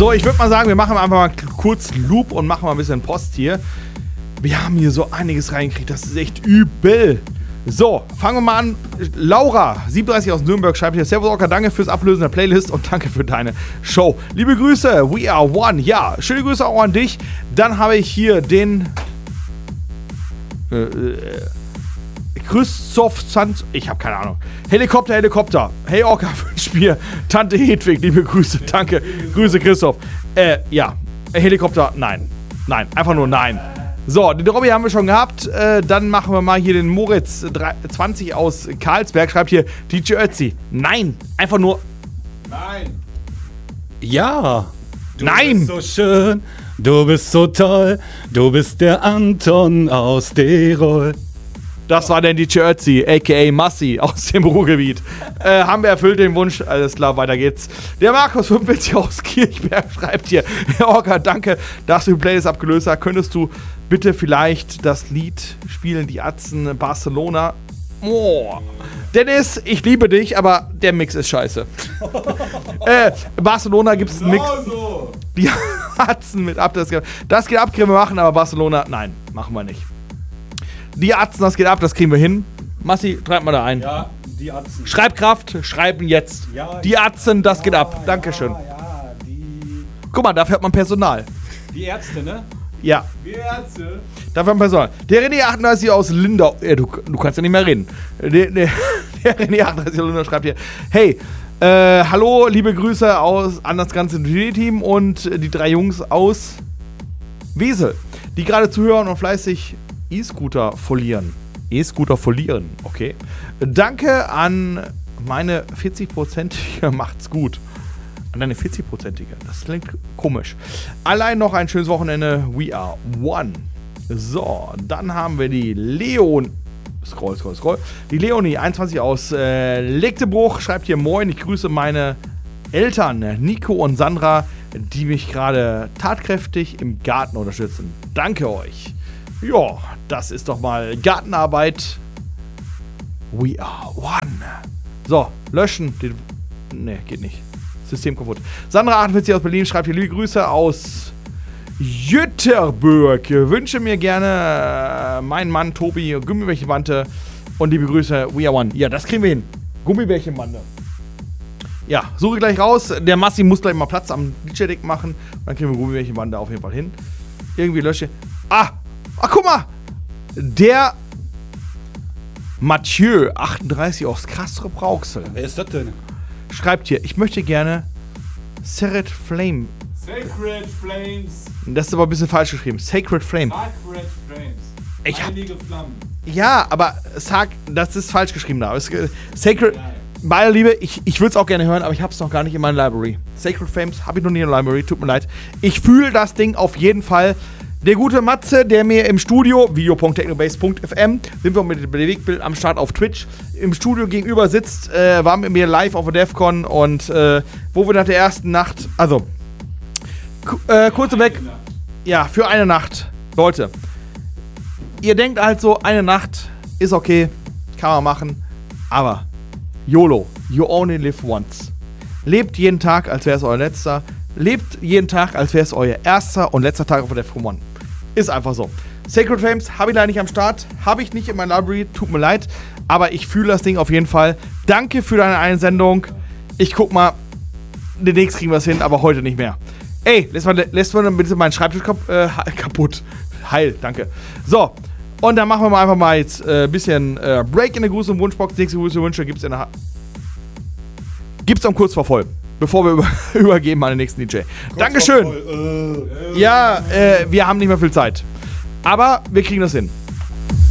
So, ich würde mal sagen, wir machen einfach mal kurz Loop und machen mal ein bisschen Post hier. Wir haben hier so einiges reingekriegt, das ist echt übel. So, fangen wir mal an. Laura, 37 aus Nürnberg, schreibt hier: Servus Orca, danke fürs Ablösen der Playlist und danke für deine Show. Liebe Grüße, we are one. Ja, schöne Grüße auch an dich. Dann habe ich hier den Christoph Sanz, ich habe keine Ahnung. Helikopter. Hey Orca, wünsch mir Tante Hedwig, liebe Grüße, danke. Grüße Christoph. Ja, Helikopter, nein. Nein, einfach nur nein. So, den Robby haben wir schon gehabt. Dann machen wir mal hier den Moritz 20 aus Karlsberg. Schreibt hier DJ Ötzi. Nein, einfach nur. Nein. Ja. Nein. Du bist so schön, du bist so toll, du bist der Anton aus Derol. Das war der DJ Ötzi, a.k.a. Massi aus dem Ruhrgebiet. Haben wir erfüllt den Wunsch. Alles klar, weiter geht's. Der Markus 45 aus Kirchberg schreibt hier: Herr Orca, danke, dass du die Playlist abgelöst hast. Könntest du bitte vielleicht das Lied spielen, die Atzen Barcelona? Oh. Dennis, ich liebe dich, aber der Mix ist scheiße. Barcelona gibt's einen Mix. So. Die Atzen mit ab. Das geht ab, können wir machen, aber Barcelona, nein, machen wir nicht. Die Atzen, das geht ab, das kriegen wir hin. Massi, treib mal da ein. Ja, die Atzen. Schreibkraft, schreiben jetzt. Ja, die Atzen, das geht ab. Dankeschön. Ja, die Guck mal, dafür hat man Personal. Ärzte, ne? Ja, Die Ärzte. dafür hat man Personal. Der René 38 aus Lindau. Du kannst ja nicht mehr reden. Der René 38 aus Lindau schreibt hier: Hey, hallo, liebe Grüße an das ganze Team und die 3 Jungs aus Wesel, die gerade zuhören und fleißig E-Scooter folieren, okay. Danke an meine 40-prozentige, macht's gut. An deine 40-prozentige, das klingt komisch. Allein noch ein schönes Wochenende, we are one. So, dann haben wir die Leon. Scroll. Die Leonie, 21 aus Legtebruch, schreibt hier: Moin, ich grüße meine Eltern, Nico und Sandra, die mich gerade tatkräftig im Garten unterstützen. Danke euch. Ja, das ist doch mal Gartenarbeit. We are one. So, löschen. Ne, geht nicht. System kaputt. Sandra 48 aus Berlin schreibt hier: Liebe Grüße aus Jüterburg. Wünsche mir gerne meinen Mann Tobi Gummibärchenbande und liebe Grüße, we are one. Ja, das kriegen wir hin. Gummibärchenbande. Ja, suche gleich raus. Der Massi muss gleich mal Platz am DJ-Deck machen. Dann kriegen wir Gummibärchenbande auf jeden Fall hin. Irgendwie lösche. Guck mal! Der Mathieu, 38 aus Castrop-Rauxel. Wer ist das denn? Schreibt hier: Ich möchte gerne Sacred Flame. Sacred Flames. Das ist aber ein bisschen falsch geschrieben. Sacred Flame. Sacred Flames. Heilige Flammen. Ja, aber das ist falsch geschrieben da. Sacred. Bei aller Liebe, ich würde es auch gerne hören, aber ich habe es noch gar nicht in meiner Library. Sacred Flames habe ich noch nie in der Library, tut mir leid. Ich fühle das Ding auf jeden Fall. Der gute Matze, der mir im Studio, video.technobase.fm, sind wir mit dem Bewegtbild am Start auf Twitch, im Studio gegenüber sitzt, war mit mir live auf der DEFCON und wo wir nach der ersten Nacht, also, kurz und weg, ja, für eine Nacht, Leute, ihr denkt halt so, eine Nacht ist okay, kann man machen, aber YOLO, you only live once. Lebt jeden Tag, als wäre es euer letzter. Lebt jeden Tag, als wäre es euer erster und letzter Tag auf der DEFCON 1. Ist einfach so. Sacred Flames habe ich leider nicht am Start. Habe ich nicht in meiner Library. Tut mir leid. Aber ich fühle das Ding auf jeden Fall. Danke für deine Einsendung. Ich guck mal. Demnächst kriegen wir es hin, aber heute nicht mehr. Ey, lässt man bitte meinen Schreibtisch kaputt. Heil, danke. So. Und dann machen wir mal einfach mal jetzt ein bisschen Break in der Gruß- und Wunschbox. Nächste Grüße und Wünsche gibt's am kurz vor voll. Bevor wir übergeben an den nächsten DJ. Dankeschön. Ja, wir haben nicht mehr viel Zeit. Aber wir kriegen das hin.